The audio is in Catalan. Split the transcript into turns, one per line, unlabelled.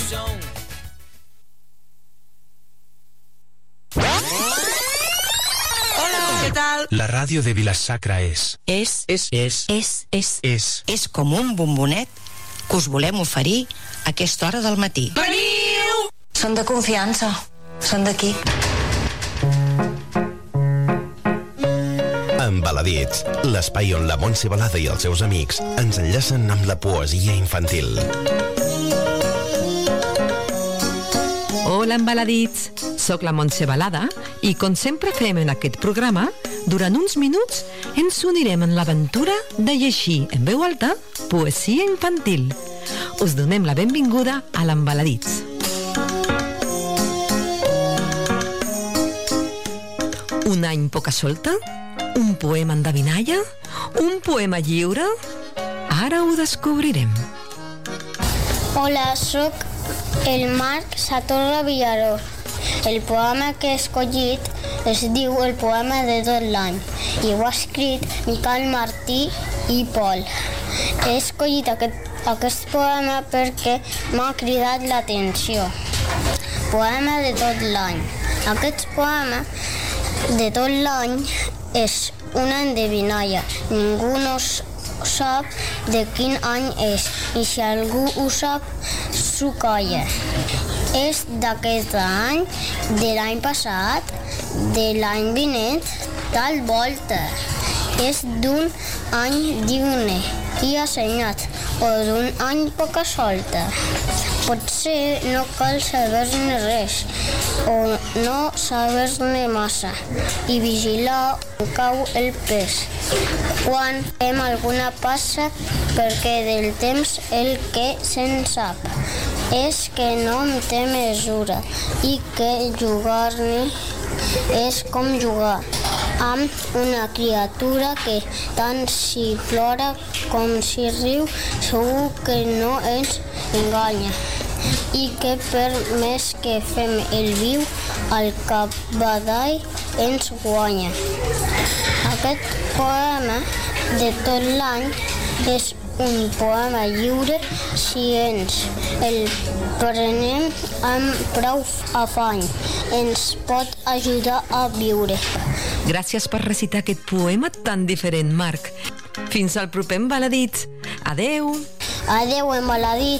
Què tal?
La ràdio de Vila-sacra és
com un bombonet que us volem oferir a aquesta hora del matí.
Veniu! Són de confiança, són d'aquí.
Embaladits, l'espai on la Montse Balada i els seus amics ens enllacen amb la poesia infantil.
Hola, embaladits! Soc la Montse Balada i, com sempre fem en aquest programa, durant uns minuts ens unirem en l'aventura de llegir en veu alta poesia infantil. Us donem la benvinguda a l'Embaladits. Un any poca solta? Un poema endevinalla? Un poema lliure? Ara ho descobrirem.
Hola, sóc el Marc Satorra Villaró. El poema que he escollit es diu El poema de tot l'any i ho ha escrit Miquel Martí i Pol. He escollit aquest poema perquè m'ha cridat l'atenció. Poema de tot l'any. Aquest poema de tot l'any és una endevinalla. Ningú no sap de quin any és i si algú ho sap, s'ho calla. És d'aquest any, de l'any passat, de l'any vinent, tal volta. És d'un any digne i assenyat o d'un any poca solta. Potser no cal saber-ne res o no saber-ne massa i vigilar on cau el pes. Quan fem alguna passa perquè del temps el que se'n sap és que no en té mesura i que jugar-ne és com jugar amb una criatura que tant si plora com si riu segur que no ens enganya i que per més que fem el viu al capdavall ens guanya. Aquest poema de tot l'any és un poema lliure si ens el prenem amb prou afany. Ens pot ajudar a viure.
Gràcies per recitar aquest poema tan diferent, Marc. Fins al proper Embaladits. Adeu!
Adeu, Embaladits!